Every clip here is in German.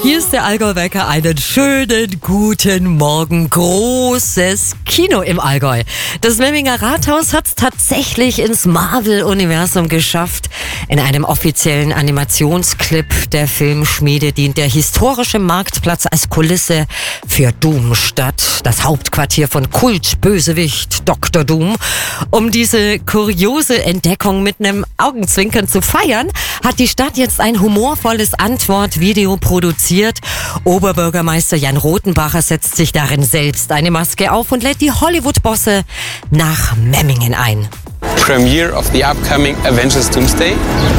Hier ist der Allgäu-Wecker. Einen schönen guten Morgen. Großes Kino im Allgäu. Das Memminger Rathaus hat es tatsächlich ins Marvel-Universum geschafft. In einem offiziellen Animationsclip der Filmschmiede dient der historische Marktplatz als Kulisse für Doomstadt, das Hauptquartier von Kultbösewicht Dr. Doom. Um diese kuriose Entdeckung mit einem Augenzwinkern zu feiern, hat die Stadt jetzt ein humorvolles Antwortvideo produziert. Oberbürgermeister Jan Rothenbacher setzt sich darin selbst eine Maske auf und lädt die Hollywood-Bosse nach Memmingen ein. Premiere of the upcoming Avengers Doomsday.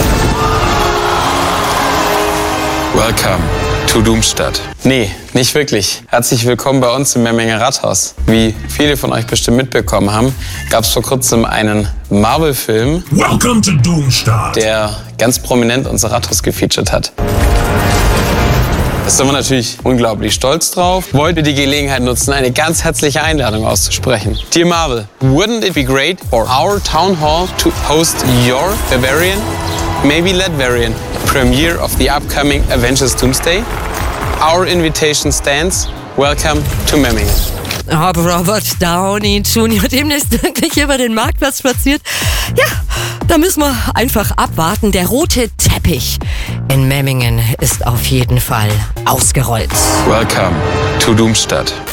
Welcome to Doomstadt. Nee, nicht wirklich. Herzlich willkommen bei uns im Memminger Rathaus. Wie viele von euch bestimmt mitbekommen haben, gab es vor kurzem einen Marvel-Film, Welcome to Doomstadt, der ganz prominent unser Rathaus gefeatured hat. Da sind wir natürlich unglaublich stolz drauf. Wollte die Gelegenheit nutzen, eine ganz herzliche Einladung auszusprechen. Dear Marvel, wouldn't it be great for our town hall to host your Bavarian, maybe Latvian, premiere of the upcoming Avengers Doomsday? Our invitation stands. Welcome to Memmingen. Ob Robert Downey Jr. demnächst wirklich über den Marktplatz spaziert? Ja, da müssen wir einfach abwarten. Der rote Teppich in Memmingen ist auf jeden Fall ausgerollt. Welcome to Doomstadt.